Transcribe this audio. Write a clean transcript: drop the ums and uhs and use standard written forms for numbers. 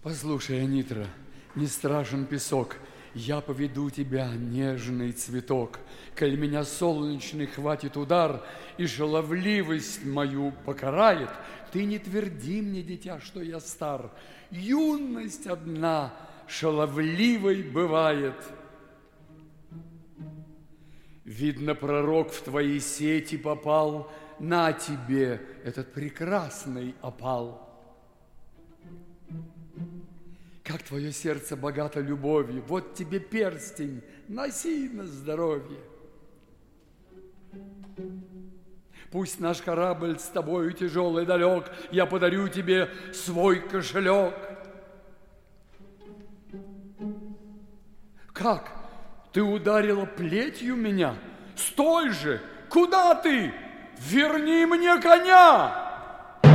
Послушай, Анитра, не страшен песок, я поведу тебя, нежный цветок. Коль меня солнечный хватит удар и шаловливость мою покарает, ты не тверди мне, дитя, что я стар. Юность одна шаловливой бывает. Видно, пророк в твои сети попал, на тебе этот прекрасный опал. Как твое сердце богато любовью, вот тебе перстень, носи на здоровье. Пусть наш корабль с тобою тяжелый далек, я подарю тебе свой кошелек. Как? Ты ударила плетью меня? Стой же! Куда ты? Верни мне коня!